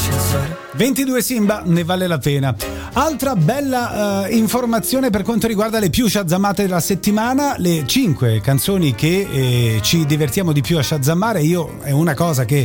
l'ascensore. 22 Simba, ne vale la pena. Altra bella informazione per quanto riguarda le più shazzamate della settimana, le 5 canzoni che ci divertiamo di più a shazzammare. Io è una cosa che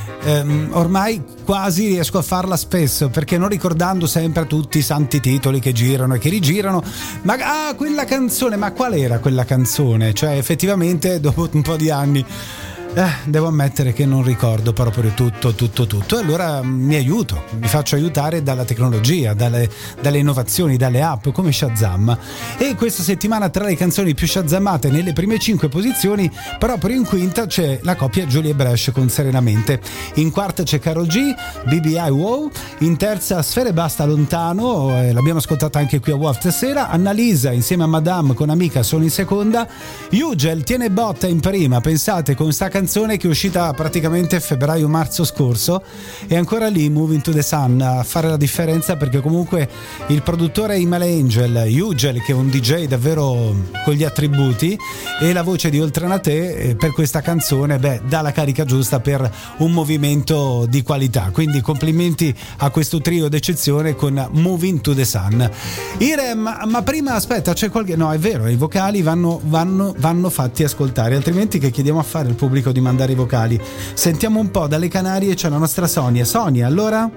ormai quasi riesco a farla spesso, perché non ricordando sempre tutti i santi titoli che girano e che rigirano, ma quella canzone, ma qual era quella canzone? Cioè effettivamente dopo un po' di anni devo ammettere che non ricordo proprio tutto. Allora mi faccio aiutare dalla tecnologia, dalle innovazioni, dalle app come Shazam. E questa settimana tra le canzoni più shazammate nelle prime 5 posizioni, proprio in quinta c'è la coppia Julie e Bresh con Serenamente, in quarta c'è Karol G, BBI Wow, in terza Sfera Ebbasta Lontano, l'abbiamo ascoltata anche qui a WOW stasera, Annalisa insieme a Madame con Amica sono in seconda, Ugel tiene botta in prima, pensate, con sta canzone che è uscita praticamente febbraio-marzo scorso, e ancora lì Moving to the Sun a fare la differenza, perché comunque il produttore è Imale Angel, Ugel che è un DJ davvero con gli attributi, e la voce di Oltranate per questa canzone dà la carica giusta per un movimento di qualità, quindi complimenti a questo trio d'eccezione con Moving to the Sun. Irem, ma prima aspetta, c'è qualche... no, è vero, i vocali vanno fatti ascoltare, altrimenti che chiediamo a fare al pubblico di mandare i vocali? Sentiamo un po', dalle Canarie c'è la nostra Sonia, allora?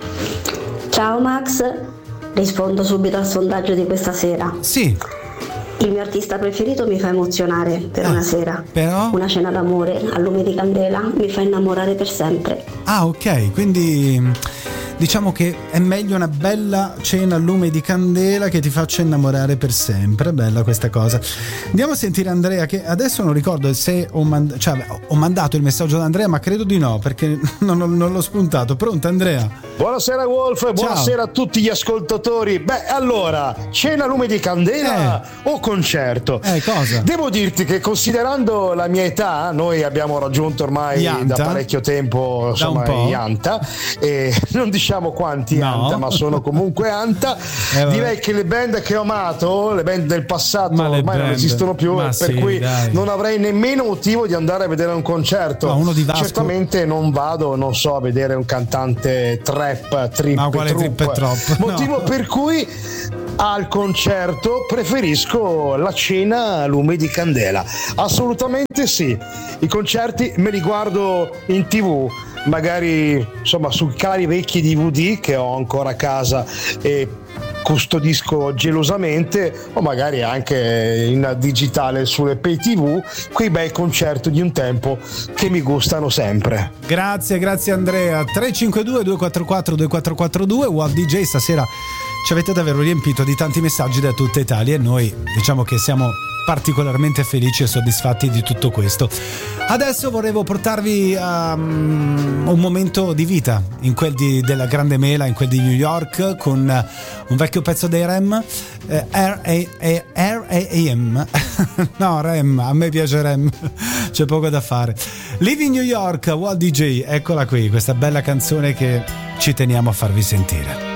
Ciao Max, rispondo subito al sondaggio di questa sera. Sì. Il mio artista preferito mi fa emozionare per una sera, però? Una cena d'amore al lume di candela mi fa innamorare per sempre. Ah, ok, quindi diciamo che è meglio una bella cena al lume di candela che ti faccia innamorare per sempre. Bella questa cosa. Andiamo a sentire Andrea, che adesso non ricordo se ho mandato il messaggio ad Andrea, ma credo di no, perché non l'ho spuntato. Pronto Andrea? Buonasera Wolf e buonasera a tutti gli ascoltatori. Allora, cena al lume di candela o concerto? Cosa? Devo dirti che, considerando la mia età, noi abbiamo raggiunto ormai Yanta, da parecchio tempo, insomma, Yanta, e non diciamo quanti Anta, ma sono comunque Anta. Direi che le band che ho amato, le band del passato, ormai non esistono più, per cui non avrei nemmeno motivo di andare a vedere un concerto. No, uno di Vasco. Certamente non vado, non so, a vedere un cantante trap, motivo per cui al concerto preferisco la cena a lume di candela. Assolutamente sì, i concerti me li guardo in TV, magari insomma su canali vecchi DVD che ho ancora a casa e custodisco gelosamente, o magari anche in digitale sulle pay TV, quei bei concerti di un tempo che mi gustano sempre. Grazie Andrea. 352 244 2442 WOW DJ, stasera ci avete davvero riempito di tanti messaggi da tutta Italia e noi diciamo che siamo particolarmente felici e soddisfatti di tutto questo. Adesso volevo portarvi a un momento di vita, in quel della Grande Mela, in quel di New York, con un vecchio pezzo dei Rem, R.A.M. No, Rem, a me piace Rem, c'è poco da fare. Live in New York, WOW DJ, eccola qui, questa bella canzone che ci teniamo a farvi sentire.